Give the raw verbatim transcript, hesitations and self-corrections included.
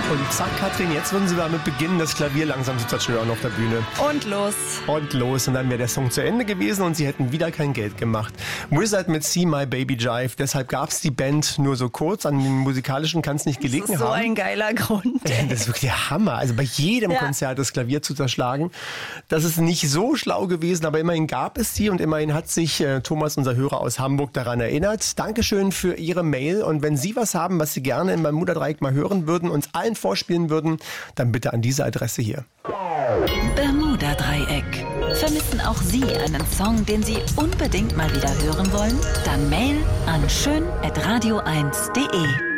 Und zack, Katrin, jetzt würden Sie damit beginnen, das Klavier langsam zu zerstören auf der Bühne. Und los. Und los. Und dann wäre der Song zu Ende gewesen und Sie hätten wieder kein Geld gemacht. Wizard mit See My Baby Jive. Deshalb gab es die Band nur so kurz. An den musikalischen kann es nicht gelegen haben. Das ist so haben. ein geiler Grund. Das ist wirklich der Hammer. Also bei jedem ja. Konzert das Klavier zu zerschlagen. Das ist nicht so schlau gewesen, aber immerhin gab es sie und immerhin hat sich äh, Thomas, unser Hörer aus Hamburg, daran erinnert. Dankeschön für Ihre Mail. Und wenn Sie was haben, was Sie gerne im Bermuda-Dreieck mal hören würden, uns allen vorspielen würden, dann bitte an diese Adresse hier. Bermuda-Dreieck. Vermissen auch Sie einen Song, den Sie unbedingt mal wieder hören wollen? Dann Mail an schön at radio eins punkt de.